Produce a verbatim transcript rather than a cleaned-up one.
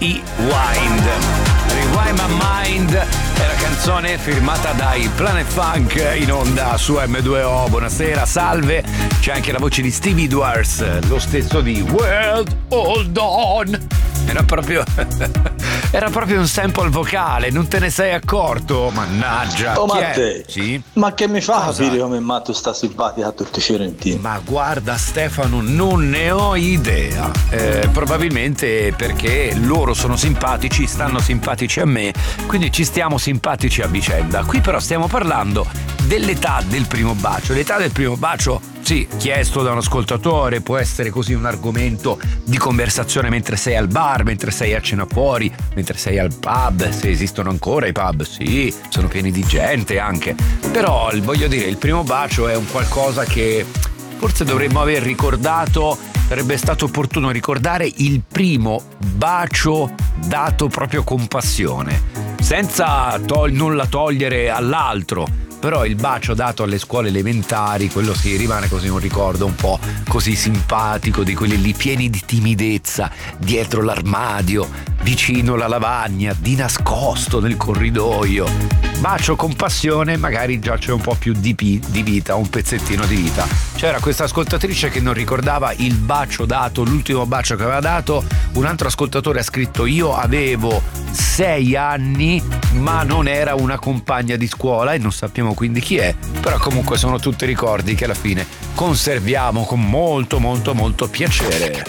Rewind. Rewind My Mind è la canzone firmata dai Planet Funk in onda su M due O. Buonasera, salve. C'è anche la voce di Stevie Edwards, lo stesso di World Hold On. Era proprio era proprio un sample vocale, non te ne sei accorto? Mannaggia. Oh Matte, sì? Ma che mi fa Cosa? capire come Matto sta simpatica a tutti i fiorentini? Ma guarda Stefano, non ne ho idea. Eh, probabilmente perché loro sono simpatici, stanno simpatici a me, quindi ci stiamo simpatici a vicenda. Qui però stiamo parlando dell'età del primo bacio. L'età del primo bacio, sì, chiesto da un ascoltatore, può essere così un argomento di conversazione mentre sei al bar, mentre sei a cena fuori, mentre sei al pub, se esistono ancora i pub, sì, sono pieni di gente anche. Però voglio dire, il primo bacio è un qualcosa che forse dovremmo aver ricordato, sarebbe stato opportuno ricordare il primo bacio dato proprio con passione, senza tol- nulla togliere all'altro. Però il bacio dato alle scuole elementari, quello sì, rimane così un ricordo un po' così simpatico, di quelli lì pieni di timidezza, dietro l'armadio, vicino alla lavagna, di nascosto nel corridoio. Bacio con passione, magari già c'è un po' più di, pi- di vita, un pezzettino di vita. C'era questa ascoltatrice che non ricordava il bacio dato, l'ultimo bacio che aveva dato. Un altro ascoltatore ha scritto: io avevo sei anni ma non era una compagna di scuola, e non sappiamo quindi chi è, però comunque sono tutti ricordi che alla fine conserviamo con molto molto molto piacere.